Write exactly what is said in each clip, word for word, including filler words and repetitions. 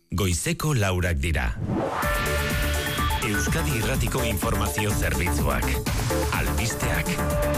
goizeko laurak dira. Euskadi Irratiko Informazio Zerbitzuak. Albisteak.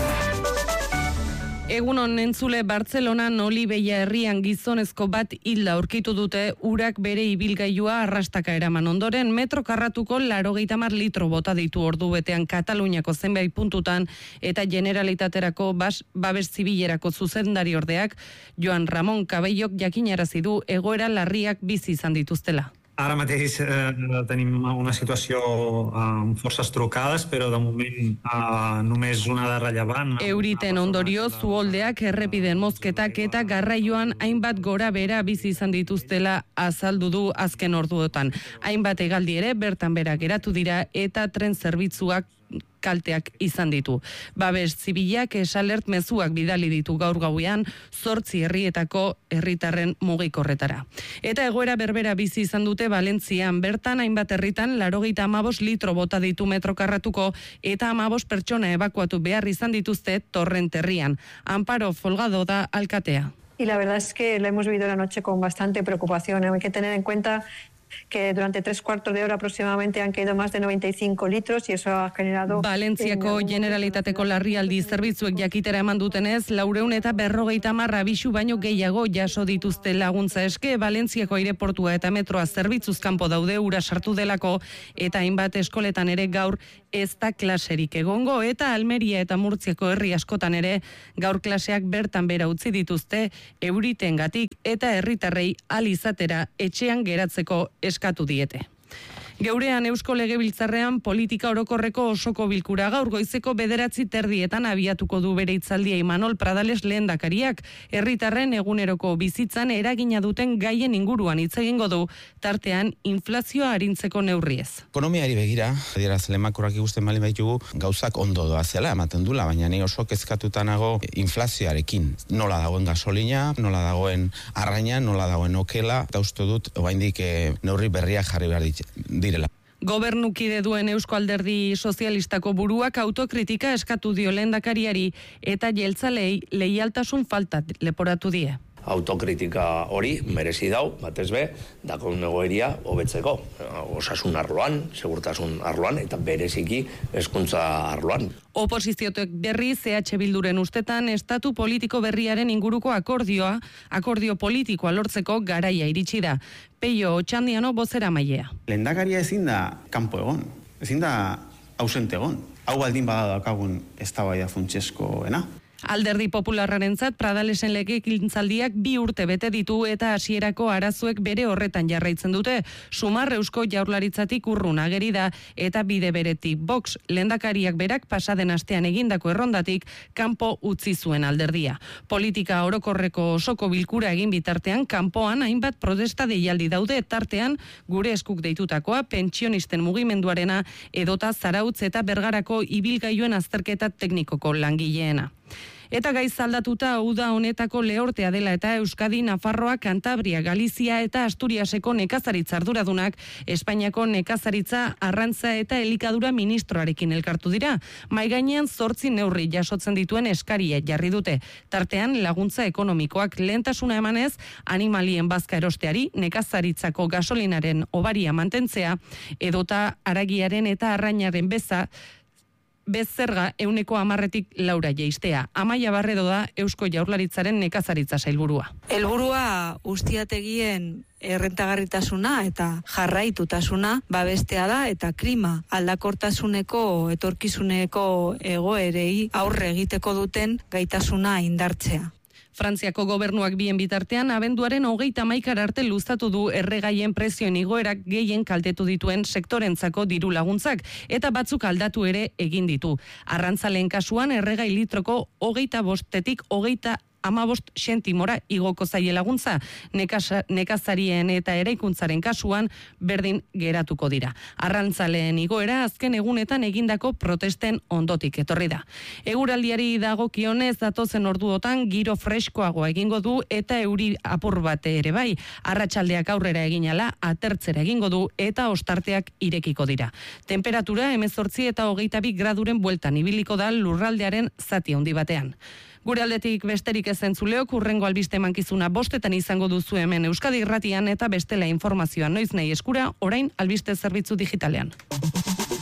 Egunon entzule, Bartzelonan Olibeia herrian gizonezko bat hilda aurkitu dute urak bere ibilgailua arrastaka eraman ondoren metro karratuko laurogeita hamar litro bota ditu ordu betean Kataluniako zenbait puntutan eta Generalitaterako bas, babes zibilerako zuzendari ordeak Joan Ramon Cabellok jakinarazi du egoera larriak bizi izan dituztela. Ara mateix eh, tenim una situació amb eh, forces trucades, però de moment eh, només una de rellevant. Euriten ondorio zuoldeak, errepiden mozketak eta garraioan hainbat gora bera bizi izan dituztela azaldu du azken orduotan. Hainbat hegaldi ere bertan bera geratu dira eta tren zerbitzuak kalteak izan ditu. Babes zibilak esalert mezuak bidali ditu gaur gauean zortzi herrietako herritarren mugikorretara. Eta egoera berbera bizi izan dute Valentzian, bertan hainbat herritan laurogeita hamabost litro bota ditu metro karratuko eta hamabost pertsona ebakuatu behar izan dituzte Torrent herrian. Amparo Folgado da alkatea. Y la verdad es que la hemos vivido la noche con bastante preocupación. Hay que tener en cuenta que durante tres cuartos de hora aproximadamente han caído más de noventa y cinco litros y eso ha generado... Valentziako Generalitateko larrialdi zerbitzuek jakitera eman dutenez, laureun eta berrogeita hamar abisu baino gehiago jaso dituzte laguntza eske. Valentziako aireportua eta metroa zerbitzuz kanpo daude ura sartu delako eta hainbat eskoletan ere gaur ez da klaserik egongo eta Almeria eta Murtziako herri askotan ere gaur klaseak bertan bera utzi dituzte euritengatik eta herritarrei ahal izatera etxean geratzeko eskatu diete. Geurean Eusko Legebiltzarrean politika orokorreko osoko bilkura gaur goizeko bederatzi terdietan abiatuko du bere hitzaldia Imanol Pradales lehendakariak. Herritarren eguneroko bizitzan eragina duten gaien inguruan hitz egingo du, tartean inflazioa arintzeko neurriez. Ekonomiari begira, adieraz lemakurrak ikusten bali baitugu, gauzak ondo doa zela ematen dula, baina ni oso kezkatuta nago inflazioarekin. Nola dagoen gasolina, nola dagoen arraina, nola dagoen okela, eta uste dut, oraindik eh, neurri berriak jarri behar direla. Gobernukide duen Eusko Alderdi Sozialistako buruak autokritika eskatu dio lehendakariari eta jeltzalei leialtasun falta leporatu die. Autokritika hori merezi dau, batez be, dakon egoeria hobetzeko. Osasun arloan, segurtasun arloan, eta bereziki hezkuntza arloan. Oposiziotek berri C H Bilduren ustetan estatu politiko berriaren inguruko akordioa, akordio politikoa lortzeko garaia iritsi da. Peio Otxandiano bozera mailea. Lehendakaria ezin da kanpo egon, ezin da ausente egon. Hau baldin bada daukagun eztabaida funtseskoena. Alderdi Popularrarentzat Pradalesen legegintzaldiak bi urte bete ditu eta hasierako arazoek bere horretan jarraitzen dute. Sumar Eusko Jaurlaritzatik urrun ageri da eta bide beretik Vox lehendakariak berak pasaden astean egindako errondatik kanpo utzi zuen alderdia. Politika orokorreko osoko bilkura egin bitartean kanpoan hainbat protesta deialdi daude, tartean gure eskuk deitutakoa, pentsionisten mugimenduarena edota Zarautz eta Bergarako ibilgailuen azterketa teknikoko langileena. Eta gaiz aldatuta uda honetako lehortea dela eta Euskadi, Nafarroa, Kantabria, Galizia eta Asturiaseko nekazaritza arduradunak Espainiako nekazaritza, arrantza eta elikadura ministroarekin elkartu dira. Maigainean zortzi neurri jasotzen dituen eskaria jarri dute. Tartean laguntza ekonomikoak lehentasuna emanez, animalien bazka erosteari, nekazaritzako gasolinaren obaria mantentzea, edota haragiaren eta arrainaren beza, bezerga euneko hamarretik laura jeistea. Amaia Barredo da Eusko Jaurlaritzaren nekazaritza sailburua. Helburua ustiategien errentagarritasuna eta jarraitutasuna babestea da eta klima aldakortasuneko etorkizuneko egoerei aurre egiteko duten gaitasuna indartzea. Frantziako gobernuak bien bitartean abenduaren hogeita hamaikara arte luzatu du erregaien prezioen igoerak gehien kaltetu dituen sektorentzako diru laguntzak eta batzuk aldatu ere egin ditu. Arrantzaleen kasuan erregai litroko hogeita bostetik hogeita amabost sentimora igoko zaie laguntza, nekasa, nekazarien eta eraikuntzaren kasuan berdin geratuko dira. Arrantzaleen igoera azken egunetan egindako protesten ondotik etorri da. Eguraldiari dagokionez datozen orduotan giro freskoagoa egingo du eta euri apur bate ere bai. Arratsaldeak aurrera eginala atertzera egingo du eta ostarteak irekiko dira. Temperatura hemezortzi eta hogeita bi graduren bueltan ibiliko da lurraldearen zati handi batean. Gure aldetik besterik ez entzuleok, hurrengo albiste emankizuna bostetan izango duzu hemen Euskadi Irratian eta bestela informazioa noiz nahi eskura, orain albiste zerbitzu digitalean.